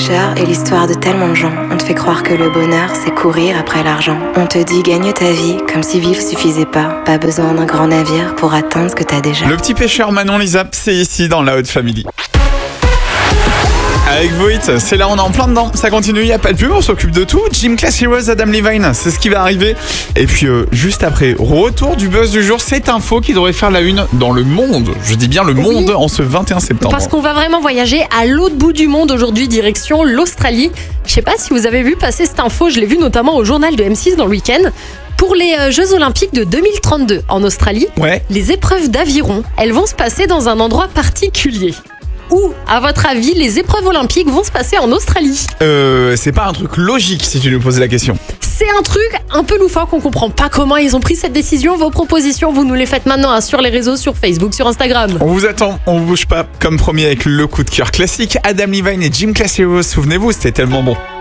pêcheurs est l'histoire de tellement de gens. On te fait croire que le bonheur, c'est courir après l'argent. On te dit gagne ta vie, comme si vivre suffisait pas. Pas besoin d'un grand navire pour atteindre ce que t'as déjà. Le petit pêcheur Manon Lisa, c'est ici dans la Haute Family. Avec Voit, c'est là, on est en plein dedans. Ça continue, il n'y a pas de pub, on s'occupe de tout. Gym Class Heroes, Adam Levine, c'est ce qui va arriver. Et puis juste après, retour du buzz du jour, cette info qui devrait faire la une dans le monde. Je dis bien le monde en ce 21 septembre. Parce qu'on va vraiment voyager à l'autre bout du monde aujourd'hui, direction l'Australie. Je sais pas si vous avez vu passer cette info, je l'ai vu notamment au journal de M6 dans le week-end. Pour les Jeux Olympiques de 2032 en Australie, les épreuves d'aviron, elles vont se passer dans un endroit particulier. Où, à votre avis, les épreuves olympiques vont se passer en Australie ? C'est pas un truc logique si tu nous poses la question. C'est un truc un peu loufoque, on comprend pas comment ils ont pris cette décision. Vos propositions, vous nous les faites maintenant sur les réseaux, sur Facebook, sur Instagram. On vous attend, on bouge pas, comme promis avec le coup de cœur classique. Adam Levine et Gym Class Heroes, souvenez-vous, c'était tellement bon.